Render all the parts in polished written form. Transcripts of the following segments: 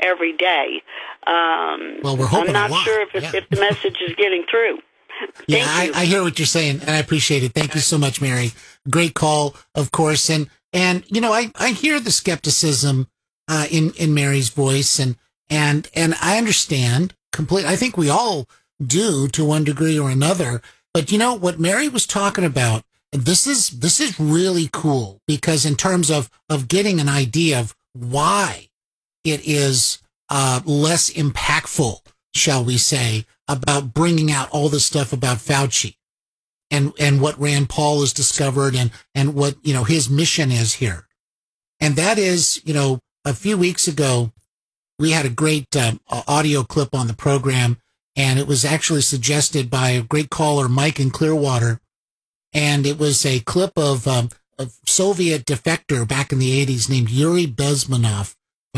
every day. Well, we're hoping I'm not sure if the message is getting through. Yeah, I hear what you're saying, and I appreciate it. Thank you so much, Mary. Great call, of course. And I hear the skepticism in Mary's voice, and I understand completely. I think we all do to one degree or another. But what Mary was talking about, this is really cool, because in terms of getting an idea of why it is less impactful, shall we say, about bringing out all this stuff about Fauci and what Rand Paul has discovered and what, his mission is here. And that is, a few weeks ago, we had a great audio clip on the program, and it was actually suggested by a great caller, Mike in Clearwater. And it was a clip of a Soviet defector back in the 80s named Yuri Bezmenov,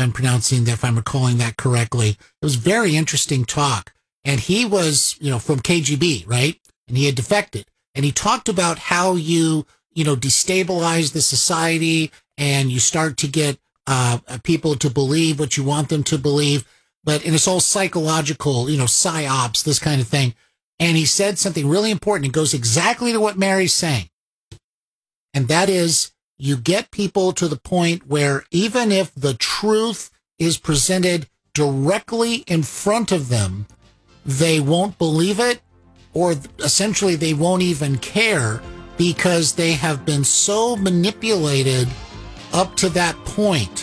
if I'm recalling that correctly. It was very interesting talk. And he was, from KGB, right? And he had defected. And he talked about how you destabilize the society and you start to get people to believe what you want them to believe. And it's all psychological, psyops, this kind of thing. And he said something really important. It goes exactly to what Mary's saying. And that is, you get people to the point where even if the truth is presented directly in front of them, they won't believe it, or essentially they won't even care, because they have been so manipulated up to that point.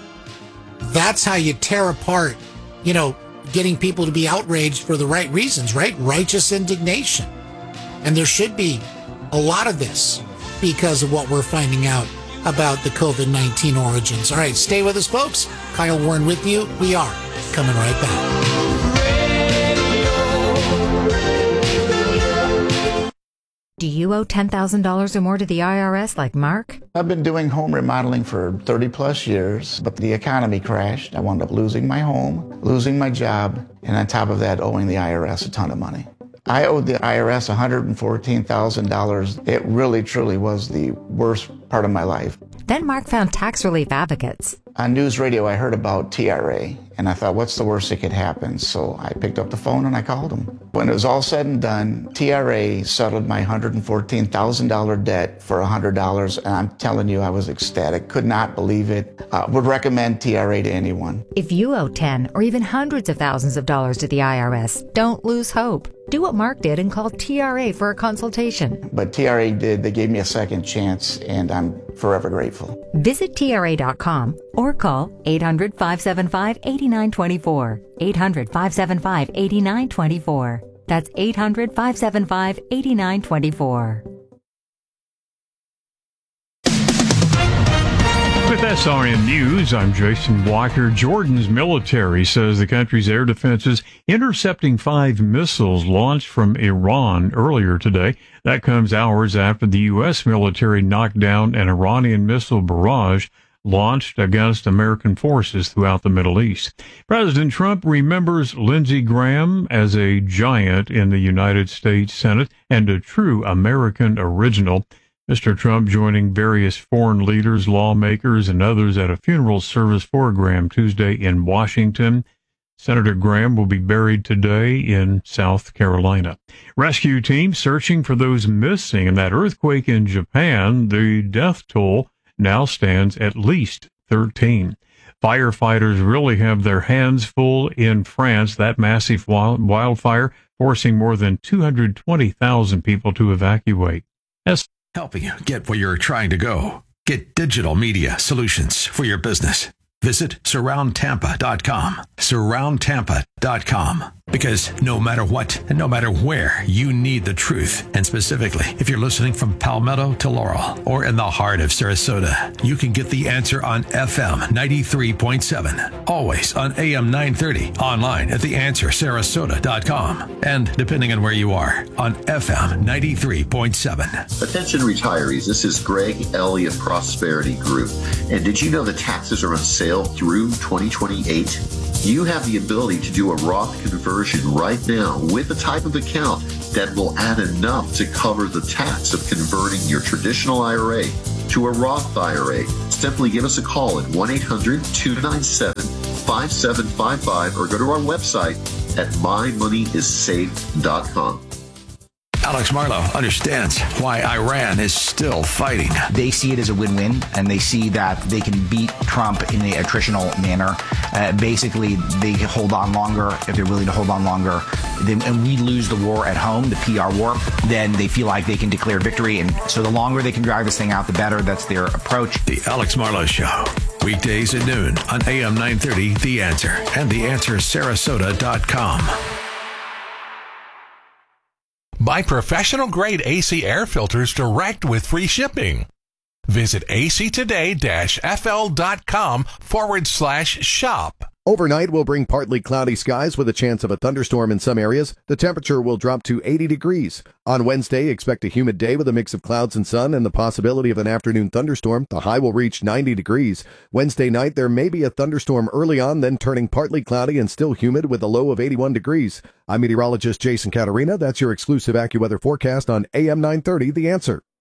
That's how you tear apart, getting people to be outraged for the right reasons, right? Righteous indignation. And there should be a lot of this because of what we're finding out about the COVID-19 origins. All right, stay with us, folks. Kyle Warren with you. We are coming right back. Do you owe $10,000 or more to the IRS like Mark? I've been doing home remodeling for 30 plus years, but the economy crashed. I wound up losing my home, losing my job, and on top of that, owing the IRS a ton of money. I owed the IRS $114,000. It really, truly was the worst part of my life. Then Mark found tax relief advocates. On news radio, I heard about TRA, and I thought, what's the worst that could happen? So I picked up the phone and I called them. When it was all said and done, TRA settled my $114,000 debt for $100, and I'm telling you, I was ecstatic. Could not believe it. Would recommend TRA to anyone. If you owe 10 or even hundreds of thousands of dollars to the IRS, don't lose hope. Do what Mark did and call TRA for a consultation. But TRA did. They gave me a second chance, and I'm forever grateful. Visit TRA.com or call 800-575-8924. 800-575-8924. That's 800-575-8924. With SRN News, I'm Jason Walker. Jordan's military says the country's air defense is intercepting 5 missiles launched from Iran earlier today. That comes hours after the U.S. military knocked down an Iranian missile barrage launched against American forces throughout the Middle East. President Trump remembers Lindsey Graham as a giant in the United States Senate and a true American original. Mr. Trump joining various foreign leaders, lawmakers, and others at a funeral service for Graham Tuesday in Washington. Senator Graham will be buried today in South Carolina. Rescue teams searching for those missing in that earthquake in Japan. The death toll now stands at least 13. Firefighters really have their hands full in France. That massive wildfire forcing more than 220,000 people to evacuate. Helping you get where you're trying to go. Get digital media solutions for your business. Visit SurroundTampa.com. SurroundTampa.com. Because no matter what and no matter where, you need the truth. And specifically, if you're listening from Palmetto to Laurel or in the heart of Sarasota, you can get the answer on FM 93.7. Always on AM 930. Online at theanswersarasota.com. And depending on where you are, on FM 93.7. Attention retirees, this is Greg Elliott Prosperity Group. And did you know the taxes are on sale through 2028? You have the ability to do a Roth conversion right now with a type of account that will add enough to cover the tax of converting your traditional IRA to a Roth IRA. Simply give us a call at 1-800-297 5755 or go to our website at mymoneyissafe.com. Alex Marlow understands why Iran is still fighting. They see it as a win-win, and they see that they can beat Trump in an attritional manner. Basically, they hold on longer if they're willing to hold on longer. And we lose the war at home, the PR war, then they feel like they can declare victory. And so the longer they can drive this thing out, the better. That's their approach. The Alex Marlow Show, weekdays at noon on AM 930, The Answer, and TheAnswerSarasota.com. Buy professional-grade AC air filters direct with free shipping. Visit actoday-fl.com/shop. Overnight will bring partly cloudy skies with a chance of a thunderstorm in some areas. The temperature will drop to 80 degrees. On Wednesday, expect a humid day with a mix of clouds and sun and the possibility of an afternoon thunderstorm. The high will reach 90 degrees. Wednesday night, there may be a thunderstorm early on, then turning partly cloudy and still humid with a low of 81 degrees. I'm meteorologist Jason Caterina. That's your exclusive AccuWeather forecast on AM 930, The Answer.